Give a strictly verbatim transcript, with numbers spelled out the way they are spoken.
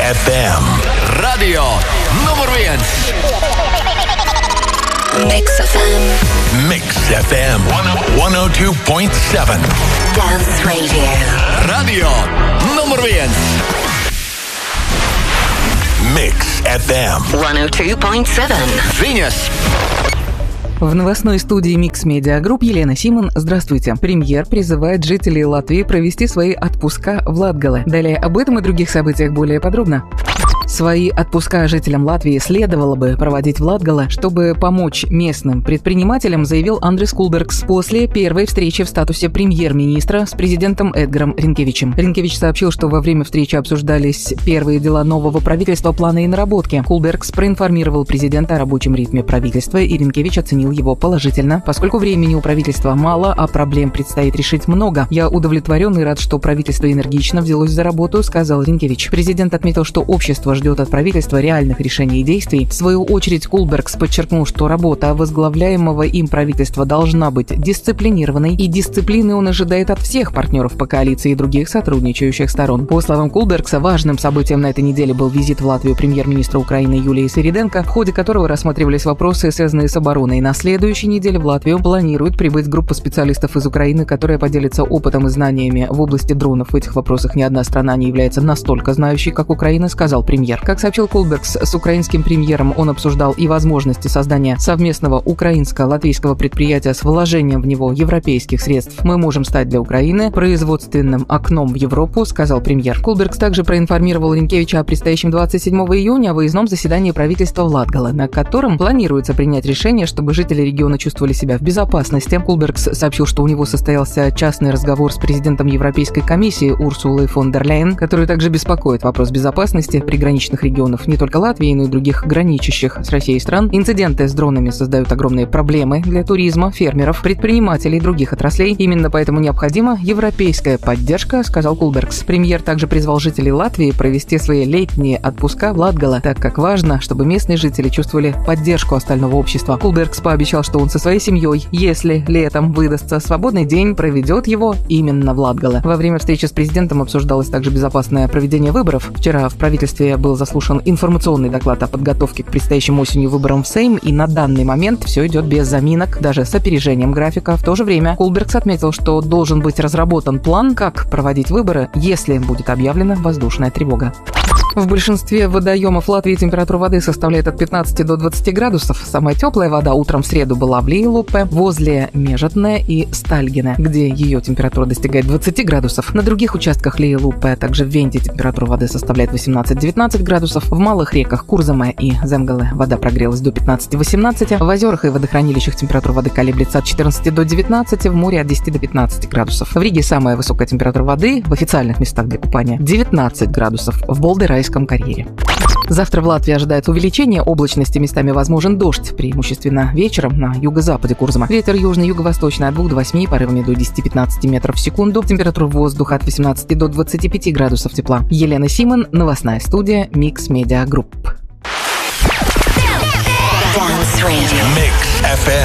эф эм. Radio nummer viens. Mix эф эм. Mix эф эм сто два целых семь. Dance Radio. Radio nummer viens. Mix эф эм сто два целых семь. Viņas. В новостной студии Mix Media Group Елена Симон. Здравствуйте. Премьер призывает жителей Латвии провести свои отпуска в Латгале. Далее об этом и других событиях более подробно. Свои отпуска жителям Латвии следовало бы проводить в Латгале, чтобы помочь местным предпринимателям, заявил Андрис Кулбергс после первой встречи в статусе премьер-министра с президентом Эдгаром Ринкевичем. Ринкевич сообщил, что во время встречи обсуждались первые дела нового правительства, планы и наработки. Кулбергс проинформировал президента о рабочем ритме правительства, и Ринкевич оценил его положительно. Поскольку времени у правительства мало, а проблем предстоит решить много, я удовлетворен и рад, что правительство энергично взялось за работу, сказал Ринкевич. Президент отметил, что общество ждет от правительства реальных решений и действий. В свою очередь, Кулбергс подчеркнул, что работа возглавляемого им правительства должна быть дисциплинированной, и дисциплины он ожидает от всех партнеров по коалиции и других сотрудничающих сторон. По словам Кулбергса, важным событием на этой неделе был визит в Латвию премьер-министра Украины Юлии Свириденко, в ходе которого рассматривались вопросы, связанные с обороной. На следующей неделе в Латвию планирует прибыть группа специалистов из Украины, которая поделится опытом и знаниями в области дронов. В этих вопросах ни одна страна не является настолько знающей, как Украина, сказал премьер. Как сообщил Кулбергс, с украинским премьером он обсуждал и возможности создания совместного украинско-латвийского предприятия с вложением в него европейских средств. Мы можем стать для Украины производственным окном в Европу, сказал премьер. Кулбергс также проинформировал Ринкевича о предстоящем двадцать седьмого июня выездном заседании правительства в Латгале, на котором планируется принять решение, чтобы жители региона чувствовали себя в безопасности. Кулбергс сообщил, что у него состоялся частный разговор с президентом Европейской комиссии Урсулой фон дер Ляйен, который также беспокоит вопрос безопасности приграничных регионов не только Латвии, но и других граничащих с Россией стран. Инциденты с дронами создают огромные проблемы для туризма, фермеров, предпринимателей и других отраслей. Именно поэтому необходима европейская поддержка, сказал Кулбергс. Премьер также призвал жителей Латвии провести свои летние отпуска в Латгале, так как важно, чтобы местные жители чувствовали поддержку остального общества. Кулбергс пообещал, что он со своей семьей, если летом выдастся свободный день, проведет его именно в Латгале. Во время встречи с президентом обсуждалось также безопасное проведение выборов. Вчера в правительстве был заслушан информационный доклад о подготовке к предстоящим осенью выборам в Сейм, и на данный момент все идет без заминок, даже с опережением графика. В то же время Кулбергс отметил, что должен быть разработан план, как проводить выборы, если будет объявлена воздушная тревога. В большинстве водоемов Латвии температура воды составляет от пятнадцати до двадцати градусов. Самая теплая вода утром в среду была в Лиелупе, возле Межетне и Стальгена, где ее температура достигает двадцати градусов. На других участках Лиелупе, а также в Венте температура воды составляет восемнадцать-девятнадцать градусов. В малых реках Курзаме и Земгале вода прогрелась до пятнадцати-восемнадцати. В озерах и водохранилищах температура воды колеблется от четырнадцати до девятнадцати, в море от десяти до пятнадцати градусов. В Риге самая высокая температура воды в официальных местах для купания – девятнадцать градусов, в Болдерайском карьере. Завтра в Латвии ожидается увеличение облачности, местами возможен дождь, преимущественно вечером на юго-западе Курзама. Ветер южно-юго-восточный от двух до восьми, порывами до десяти-пятнадцати метров в секунду. Температура воздуха от восемнадцати до двадцати пяти градусов тепла. Елена Симон, новостная студия Mix Media Group. Dance Radio. Mix